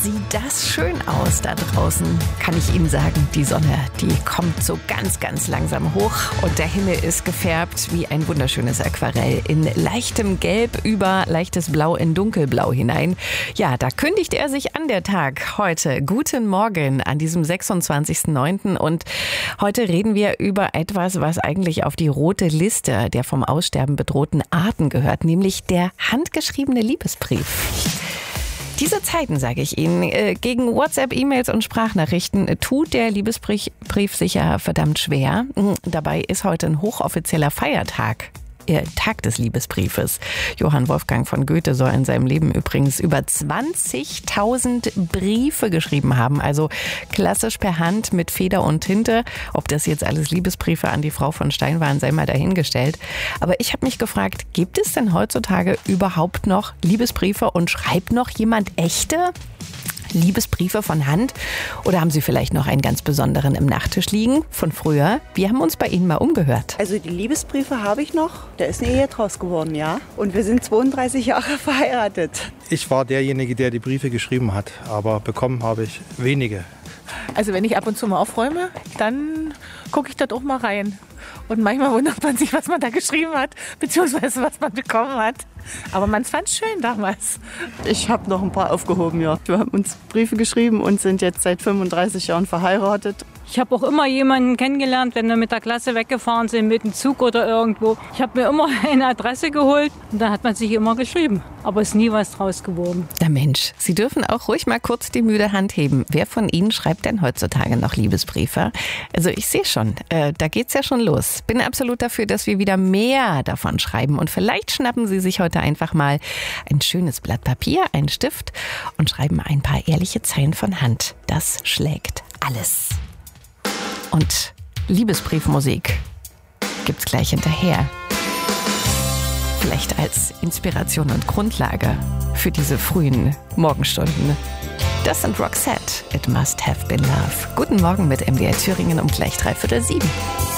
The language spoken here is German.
sieht das schön aus da draußen, kann ich Ihnen sagen. Die Sonne, die kommt so ganz, ganz langsam hoch und der Himmel ist gefärbt wie ein wunderschönes Aquarell in leichtem Gelb über leichtes Blau in Dunkelblau hinein. Ja, da kündigt er sich an, der Tag heute. Guten Morgen an diesem 26.09. und heute reden wir über etwas, was eigentlich auf die rote Liste der vom Aussterben bedrohten Arten gehört, nämlich der handgeschriebene Liebesbrief. Diese Zeiten, sage ich Ihnen, gegen WhatsApp, E-Mails und Sprachnachrichten tut der Liebesbrief sicher verdammt schwer. Dabei ist heute ein hochoffizieller Feiertag. Tag des Liebesbriefes. Johann Wolfgang von Goethe soll in seinem Leben übrigens über 20.000 Briefe geschrieben haben. Also klassisch per Hand mit Feder und Tinte. Ob das jetzt alles Liebesbriefe an die Frau von Stein waren, sei mal dahingestellt. Aber ich habe mich gefragt, gibt es denn heutzutage überhaupt noch Liebesbriefe und schreibt noch jemand echte Liebesbriefe von Hand? Oder haben Sie vielleicht noch einen ganz besonderen im Nachttisch liegen von früher? Wir haben uns bei Ihnen mal umgehört. Also die Liebesbriefe habe ich noch. Da ist eine Ehe draus geworden, ja. Und wir sind 32 Jahre verheiratet. Ich war derjenige, der die Briefe geschrieben hat, aber bekommen habe ich wenige. Also wenn ich ab und zu mal aufräume, dann gucke ich dort auch mal rein. Und manchmal wundert man sich, was man da geschrieben hat, beziehungsweise was man bekommen hat. Aber man fand es schön damals. Ich habe noch ein paar aufgehoben, ja. Wir haben uns Briefe geschrieben und sind jetzt seit 35 Jahren verheiratet. Ich habe auch immer jemanden kennengelernt, wenn wir mit der Klasse weggefahren sind, mit dem Zug oder irgendwo. Ich habe mir immer eine Adresse geholt und dann hat man sich immer geschrieben. Aber es ist nie was draus geworden. Na Mensch, Sie dürfen auch ruhig mal kurz die müde Hand heben. Wer von Ihnen schreibt denn heutzutage noch Liebesbriefe? Also ich sehe schon, da geht's ja schon los. Bin absolut dafür, dass wir wieder mehr davon schreiben. Und vielleicht schnappen Sie sich heute einfach mal ein schönes Blatt Papier, einen Stift und schreiben ein paar ehrliche Zeilen von Hand. Das schlägt alles. Und Liebesbriefmusik gibt's gleich hinterher. Vielleicht als Inspiration und Grundlage für diese frühen Morgenstunden. Das sind Roxette, It Must Have Been Love. Guten Morgen mit MDR Thüringen um gleich 6:45.